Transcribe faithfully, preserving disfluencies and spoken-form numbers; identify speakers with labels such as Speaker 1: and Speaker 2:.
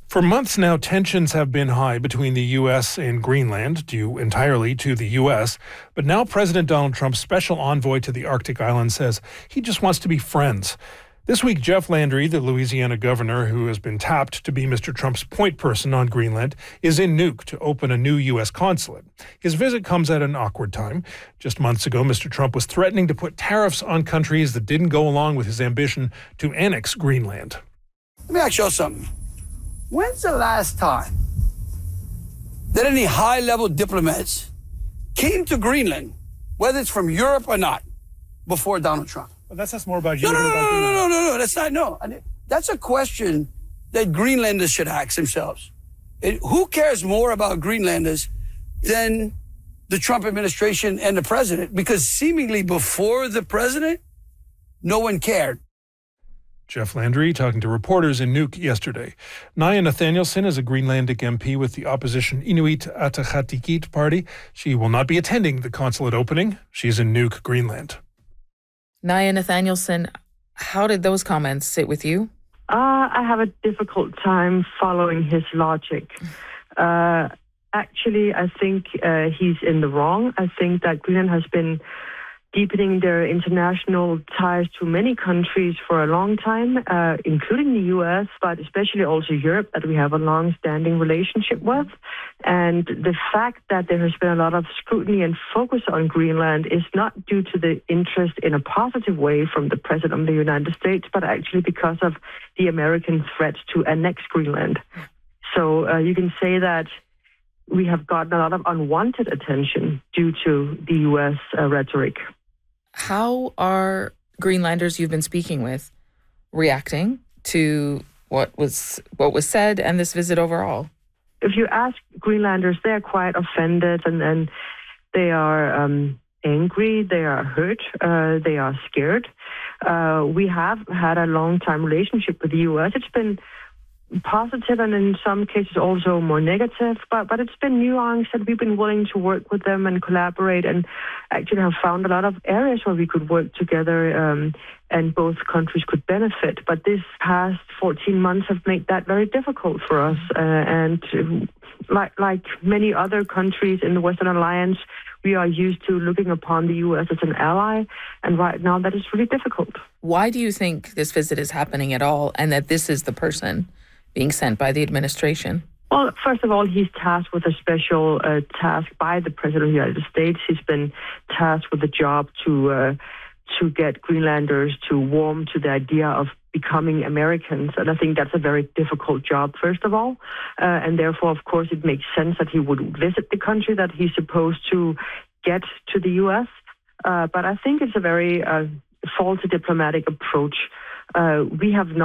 Speaker 1: For months now, tensions have been high between the U S and Greenland, due entirely to the U S. But now President Donald Trump's special envoy to the Arctic island says he just wants to be friends. This week, Jeff Landry, the Louisiana governor who has been tapped to be Mister Trump's point person on Greenland, is in Nuuk to open a new U S consulate. His visit comes at an awkward time. Just months ago, Mister Trump was threatening to put tariffs on countries that didn't go along with his ambition to annex Greenland.
Speaker 2: Let me ask y'all something. When's the last time that any high-level diplomats came to Greenland, whether it's from Europe or not, before Donald Trump?
Speaker 3: Well, that says more about you.
Speaker 2: No, no,
Speaker 3: than
Speaker 2: no,
Speaker 3: about
Speaker 2: no, no,
Speaker 3: Greenland.
Speaker 2: no, no, no, that's not, no. That's a question that Greenlanders should ask themselves. It, who cares more about Greenlanders than the Trump administration and the president? Because seemingly before the president, no one cared.
Speaker 1: Jeff Landry talking to reporters in Nuuk yesterday. Naya Nathanielson is a Greenlandic M P with the opposition Inuit Ataqatigiit Party. She will not be attending the consulate opening. She's in Nuuk, Greenland.
Speaker 4: Naya Nathanielson, how did those comments sit with you?
Speaker 5: Uh, I have a difficult time following his logic. Uh, actually, I think uh, he's in the wrong. I think that Greenland has been deepening their international ties to many countries for a long time, uh, including the U S, but especially also Europe, that we have a long-standing relationship with. And the fact that there has been a lot of scrutiny and focus on Greenland is not due to the interest in a positive way from the President of the United States, but actually because of the American threat to annex Greenland. So uh, you can say that we have gotten a lot of unwanted attention due to the U S uh, rhetoric.
Speaker 4: How are Greenlanders you've been speaking with reacting to what was what was said and this visit overall?
Speaker 5: If you ask Greenlanders, they're quite offended and, and they are um, angry, they are hurt, uh, they are scared. Uh, we have had a long-time relationship with the U S. It's been positive and in some cases also more negative, but, but it's been nuanced and we've been willing to work with them and collaborate and actually have found a lot of areas where we could work together um, and both countries could benefit. But this past fourteen months have made that very difficult for us. Uh, and uh, like, like many other countries in the Western Alliance, we are used to looking upon the U S as an ally, and right now that is really difficult.
Speaker 4: Why do you think this visit is happening at all and that this is the person being sent by the administration?
Speaker 5: Well, first of all, he's tasked with a special uh, task by the President of the United States. He's been tasked with the job to uh, to get Greenlanders to warm to the idea of becoming Americans. And I think that's a very difficult job, first of all. Uh, and therefore, of course, it makes sense that he would visit the country that he's supposed to get to the U S. Uh, but I think it's a very uh, faulty diplomatic approach. Uh, we have not